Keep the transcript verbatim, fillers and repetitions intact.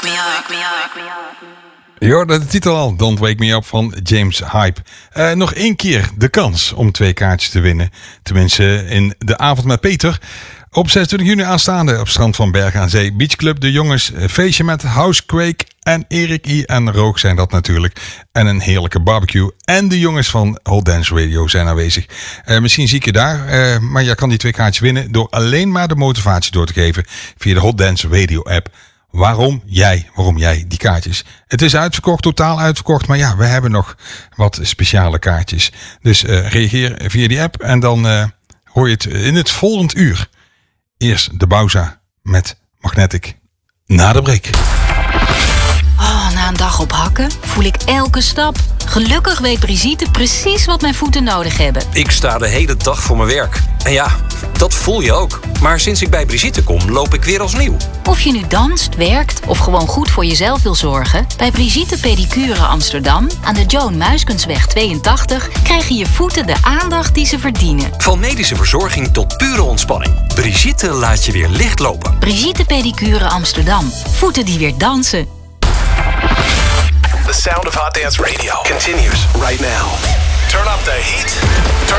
Je hoorde de titel al, Don't Wake Me Up van James Hype. Uh, nog één keer de kans om twee kaartjes te winnen. Tenminste in de avond met Peter. Op zesentwintig juni aanstaande op strand van Bergen aan Zee. Beach Club, de jongens, feestje met Housequake en Erik I. en Roog zijn dat natuurlijk. En een heerlijke barbecue. En de jongens van Hot Dance Radio zijn aanwezig. Uh, misschien zie ik je daar. Uh, maar je kan die twee kaartjes winnen door alleen maar de motivatie door te geven via de Hot Dance Radio app. Waarom jij, waarom jij die kaartjes. Het is uitverkocht, totaal uitverkocht. Maar ja, we hebben nog wat speciale kaartjes. Dus uh, reageer via die app en dan uh, hoor je het in het volgend uur. Eerst de Bauza met Magnetic. Na de break. Oh, na een dag op hakken voel ik elke stap. Gelukkig weet Brigitte precies wat mijn voeten nodig hebben. Ik sta de hele dag voor mijn werk. En ja, dat voel je ook. Maar sinds ik bij Brigitte kom, loop ik weer als nieuw. Of je nu danst, werkt of gewoon goed voor jezelf wil zorgen... bij Brigitte Pedicure Amsterdam aan de Joan Muiskensweg tweeëntachtig... krijgen je voeten de aandacht die ze verdienen. Van medische verzorging tot pure ontspanning. Brigitte laat je weer licht lopen. Brigitte Pedicure Amsterdam. Voeten die weer dansen. The sound of Hot Dance Radio continues right now. Turn up the heat. Turn